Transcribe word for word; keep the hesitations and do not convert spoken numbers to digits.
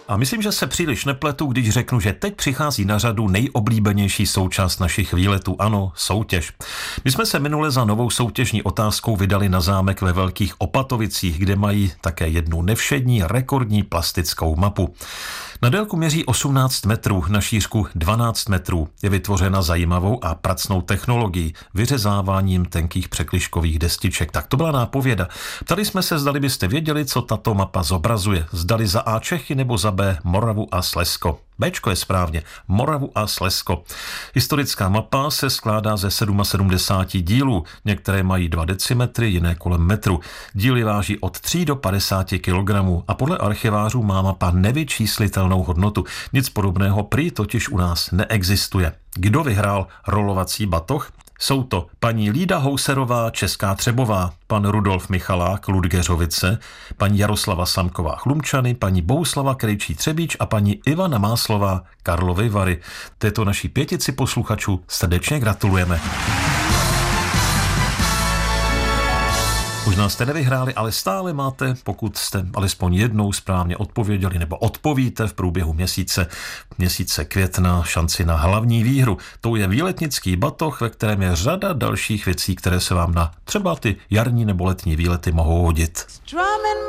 A myslím, že se příliš nepletu, když řeknu, že teď přichází na řadu nejoblíbenější součást našich výletů. Ano, soutěž. My jsme se minule za novou soutěžní otázkou vydali na zámek ve Velkých Opatovicích, kde mají také jednu nevšední rekordní plastickou mapu. Na délku měří osmnáct metrů, na šířku dvanáct metrů. Je vytvořena zajímavou a pracnou technologií, vyřezáváním tenkých překližkových destiček. Tak to byla nápověda. Ptali jsme se, zdali byste věděli, co tato mapa zobrazuje. Zdali za A Čechy nebo za B Moravu a Slezsko. Béčko je správně, Moravu a Slezsko. Historická mapa se skládá ze sedmdesát sedm dílů. Některé mají dva decimetry, jiné kolem metru. Díly váží od tří do padesáti kilogramů a podle archivářů má mapa nevyčíslitelnou hodnotu. Nic podobného prý totiž u nás neexistuje. Kdo vyhrál rolovací batoh? Jsou to paní Lída Houserová, Česká Třebová, pan Rudolf Michalák, Ludgeřovice, paní Jaroslava Samková, Chlumčany, paní Bohuslava Krejčí Třebíč a paní Ivana Máslová, Karlovy Vary. Této naší pětici posluchačů srdečně gratulujeme. Možná jste nevyhráli, ale stále máte, pokud jste alespoň jednou správně odpověděli nebo odpovíte v průběhu měsíce, měsíce května, šanci na hlavní výhru. To je výletnický batoh, ve kterém je řada dalších věcí, které se vám na třeba ty jarní nebo letní výlety mohou hodit.